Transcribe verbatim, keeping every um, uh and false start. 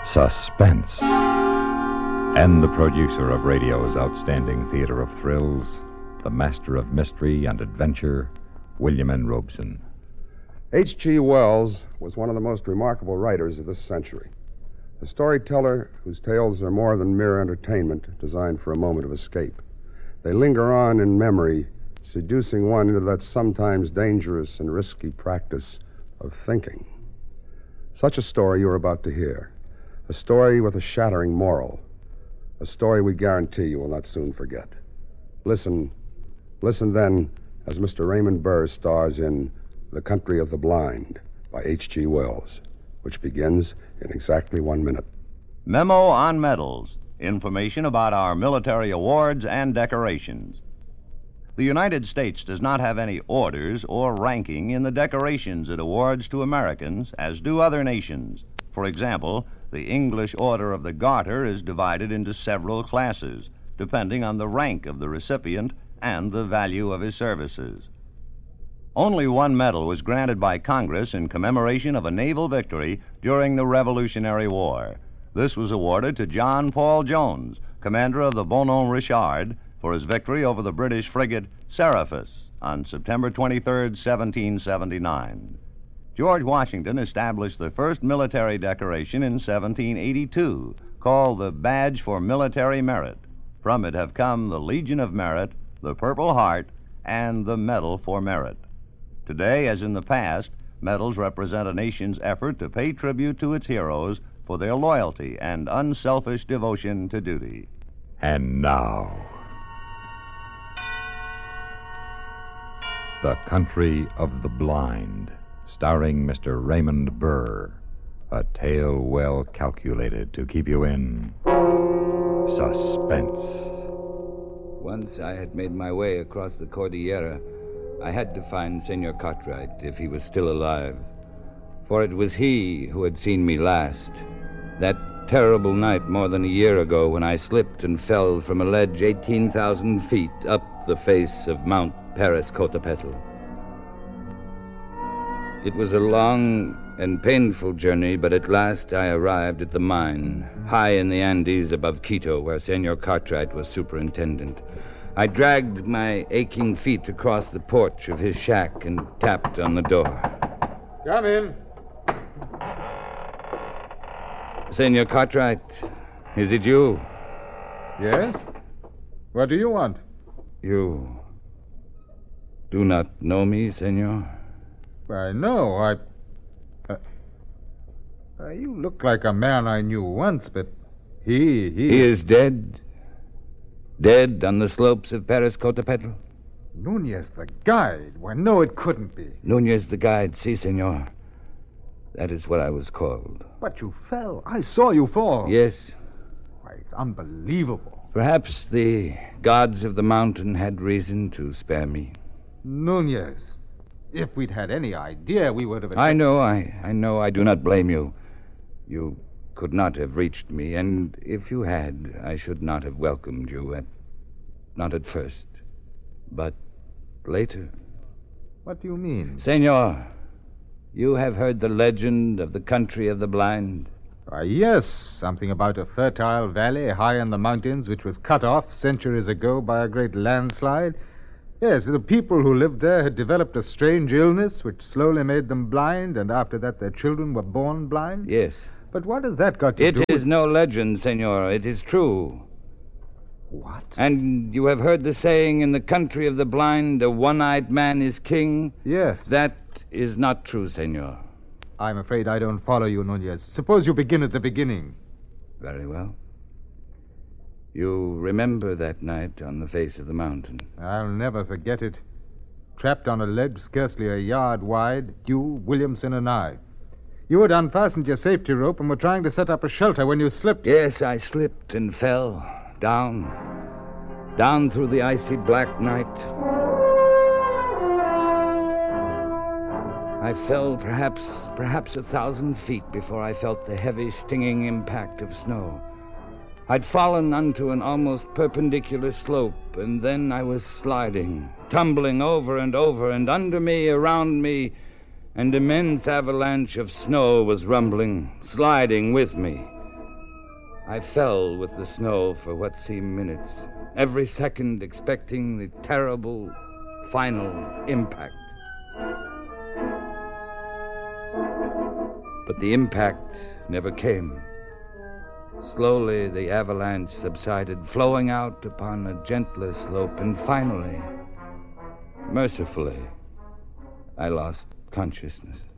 Suspense. And the producer of radio's outstanding theater of thrills, the master of mystery and adventure, William N. Robson. H G. Wells was one of the most remarkable writers of this century. A storyteller whose tales are more than mere entertainment designed for a moment of escape. They linger on in memory, seducing one into that sometimes dangerous and risky practice of thinking. Such a story you're about to hear. A story with a shattering moral. A story we guarantee you will not soon forget. Listen, listen then as Mister Raymond Burr stars in The Country of the Blind by H G. Wells, which begins in exactly one minute. Memo on medals. Information about our military awards and decorations. The United States does not have any orders or ranking in the decorations it awards to Americans, as do other nations. For example, the English Order of the Garter is divided into several classes, depending on the rank of the recipient and the value of his services. Only one medal was granted by Congress in commemoration of a naval victory during the Revolutionary War. This was awarded to John Paul Jones, commander of the Bonhomme Richard, for his victory over the British frigate Serapis on September twenty-third, seventeen seventy-nine. George Washington established the first military decoration in seventeen eighty-two, called the Badge for Military Merit. From it have come the Legion of Merit, the Purple Heart, and the Medal for Merit. Today, as in the past, medals represent a nation's effort to pay tribute to its heroes for their loyalty and unselfish devotion to duty. And now, The Country of the Blind, starring Mister Raymond Burr. A tale well calculated to keep you in suspense. Once I had made my way across the Cordillera, I had to find Senor Cartwright if he was still alive. For it was he who had seen me last. That terrible night more than a year ago when I slipped and fell from a ledge eighteen thousand feet up the face of Mount Parascotopetl. It was a long and painful journey, but at last I arrived at the mine, high in the Andes above Quito, where Senor Cartwright was superintendent. I dragged my aching feet across the porch of his shack and tapped on the door. Come in. Senor Cartwright, is it you? Yes? What do you want? You do not know me, senor? I know. I... Uh, uh, you look like a man I knew once, but he... He, he is dead? Dead on the slopes of Parascotopetl? Nunez the guide? Well, no, it couldn't be. Nunez the guide, si, senor. That is what I was called. But you fell. I saw you fall. Yes. Why, it's unbelievable. Perhaps the gods of the mountain had reason to spare me. Nunez, if we'd had any idea, we would have... I know, I, I know. I do not blame you. You could not have reached me, and if you had, I should not have welcomed you at... not at first, but later. What do you mean? Senor, you have heard the legend of the Country of the Blind? Uh, yes, something about a fertile valley high in the mountains which was cut off centuries ago by a great landslide. Yes, the people who lived there had developed a strange illness which slowly made them blind, and after that their children were born blind? Yes. But what has that got to it do It is with... no legend, senor. It is true. What? And you have heard the saying, in the country of the blind, a one-eyed man is king? Yes. That is not true, senor. I'm afraid I don't follow you, Nunez. Suppose you begin at the beginning. Very well. You remember that night on the face of the mountain? I'll never forget it. Trapped on a ledge scarcely a yard wide, you, Williamson, and I. You had unfastened your safety rope and were trying to set up a shelter when you slipped. Yes, I slipped and fell. Down. Down through the icy black night. I fell perhaps, perhaps a thousand feet before I felt the heavy, stinging impact of snow. I'd fallen onto an almost perpendicular slope, and then I was sliding, tumbling over and over, and under me, around me, an immense avalanche of snow was rumbling, sliding with me. I fell with the snow for what seemed minutes, every second expecting the terrible final impact. But the impact never came. Slowly, the avalanche subsided, flowing out upon a gentler slope, and finally, mercifully, I lost consciousness.